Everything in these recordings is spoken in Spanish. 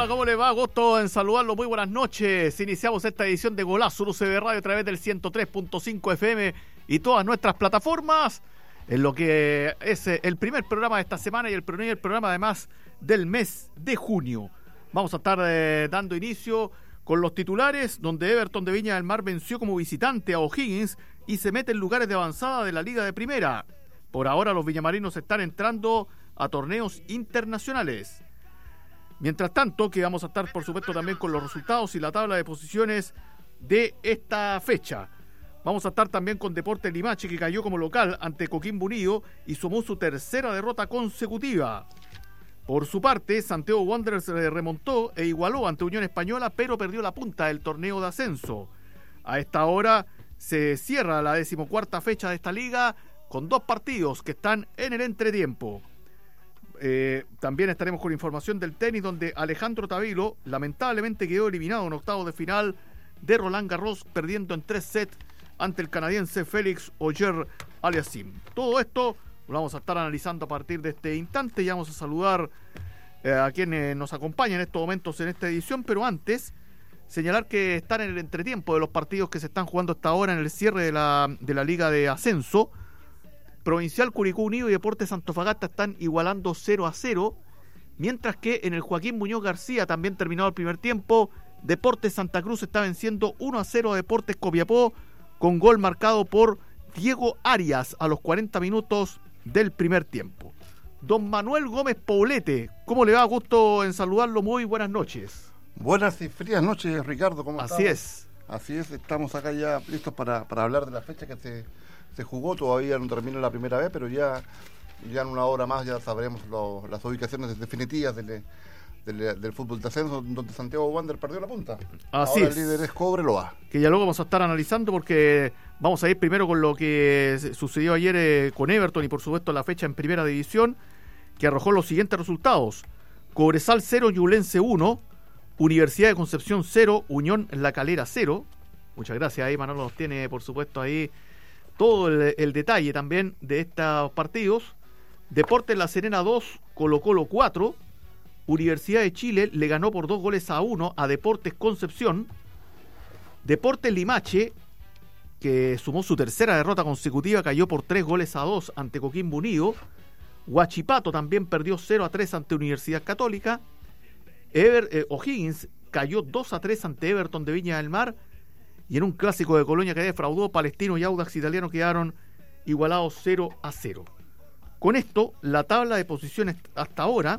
Hola, ¿cómo le va? Gusto en saludarlo. Muy buenas noches. Iniciamos esta edición de Golazo UCB Radio a través del 103.5 FM y todas nuestras plataformas, en lo que es el primer programa de esta semana y el primer programa además del mes de junio. Vamos a estar dando inicio con los titulares, donde Everton de Viña del Mar venció como visitante a O'Higgins y se mete en lugares de avanzada de la Liga de Primera. Por ahora los villamarinos están entrando a torneos internacionales. Mientras tanto, que vamos a estar por supuesto también con los resultados y la tabla de posiciones de esta fecha. Vamos a estar también con Deportes Limache, que cayó como local ante Coquimbo Unido y sumó su tercera derrota consecutiva. Por su parte, Santiago Wanderers remontó e igualó ante Unión Española, pero perdió la punta del torneo de ascenso. A esta hora se cierra la 14ª fecha de esta liga con 2 partidos que están en el entretiempo. También estaremos con información del tenis, donde Alejandro Tavilo lamentablemente quedó eliminado en octavos de final de Roland Garros, perdiendo en 3 sets ante el canadiense Félix Auger-Aliassime. Todo esto lo vamos a estar analizando a partir de este instante y vamos a saludar a quienes nos acompañan en estos momentos en esta edición, pero antes señalar que están en el entretiempo de los partidos que se están jugando hasta ahora en el cierre de la Liga de Ascenso. Provincial Curicó Unido y Deportes Antofagasta están igualando 0-0, mientras que en el Joaquín Muñoz García, también terminado el primer tiempo, Deportes Santa Cruz está venciendo 1-0 a Deportes Copiapó, con gol marcado por Diego Arias a los 40 minutos del primer tiempo. Don Manuel Gómez Poblete, ¿cómo le va? Gusto en saludarlo, muy buenas noches. Buenas y frías noches, Ricardo, ¿cómo estás? Así es, estamos acá ya listos para hablar de la fecha que se jugó. Todavía no termina la primera vez, pero ya en una hora más ya sabremos las ubicaciones definitivas del fútbol de ascenso, donde Santiago Wander perdió la punta. Así ahora es. El líder es Cobreloa. Que ya luego vamos a estar analizando, porque vamos a ir primero con lo que sucedió ayer con Everton y por supuesto la fecha en primera división, que arrojó los siguientes resultados: Cobresal 0, Ñublense 1, Universidad de Concepción 0, Unión La Calera 0. Muchas gracias, ahí Manolo nos tiene por supuesto ahí todo el detalle también de estos partidos. Deportes La Serena 2, Colo-Colo 4. Universidad de Chile le ganó por 2-1 a Deportes Concepción. Deportes Limache, que sumó su tercera derrota consecutiva, cayó por 3-2 ante Coquimbo Unido. Huachipato también perdió 0-3 ante Universidad Católica. O'Higgins cayó 2-3 ante Everton de Viña del Mar. Y en un clásico de Colonia que defraudó, Palestino y Audax Italiano quedaron igualados 0-0. Con esto, la tabla de posiciones hasta ahora,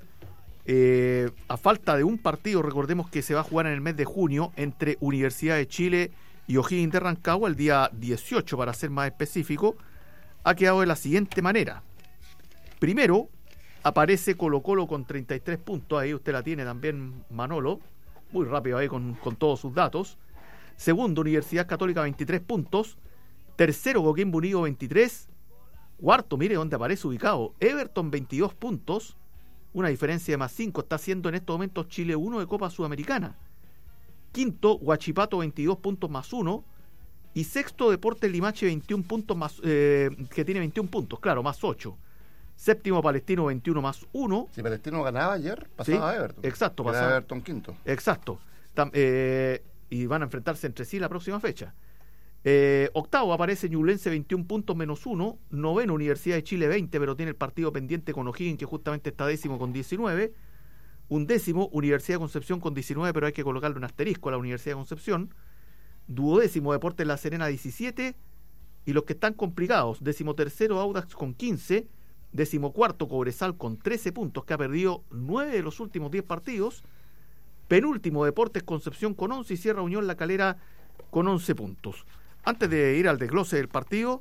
a falta de un partido, recordemos que se va a jugar en el mes de junio entre Universidad de Chile y O'Higgins de Rancagua, el día 18 para ser más específico, ha quedado de la siguiente manera. Primero aparece Colo-Colo con 33 puntos, ahí usted la tiene también, Manolo, muy rápido ahí con todos sus datos. Segundo, Universidad Católica 23 puntos. Tercero, Coquimbo Unido 23. Cuarto, mire dónde aparece ubicado, Everton 22 puntos. Una diferencia de más 5 está haciendo en estos momentos Chile 1 de Copa Sudamericana. Quinto, Huachipato 22 puntos más 1. Y sexto, Deportes Limache 21 puntos más, que tiene 21 puntos, claro, más 8. Séptimo, Palestino 21 más 1. Si Palestino ganaba ayer, pasaba a Everton. Exacto, pasaba a Everton quinto. Exacto. Y van a enfrentarse entre sí la próxima fecha. Octavo aparece Ñublense 21 puntos menos 1. Noveno, Universidad de Chile 20, pero tiene el partido pendiente con O'Higgins, que justamente está décimo con 19. Undécimo, Universidad de Concepción con 19, pero hay que colocarle un asterisco a la Universidad de Concepción. Duodécimo, Deportes La Serena 17. Y los que están complicados: decimotercero, Audax con 15. Decimocuarto, Cobresal con 13 puntos, que ha perdido 9 de los últimos 10 partidos. Penúltimo, Deportes Concepción con 11 y cierra Unión La Calera con 11 puntos. Antes de ir al desglose del partido,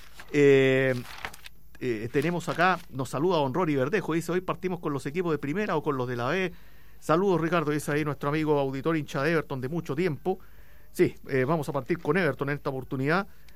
tenemos acá, nos saluda don Rory Verdejo, dice: hoy partimos con los equipos de primera o con los de la B. Saludos, Ricardo, dice ahí nuestro amigo auditor hincha de Everton de mucho tiempo. Sí, vamos a partir con Everton en esta oportunidad.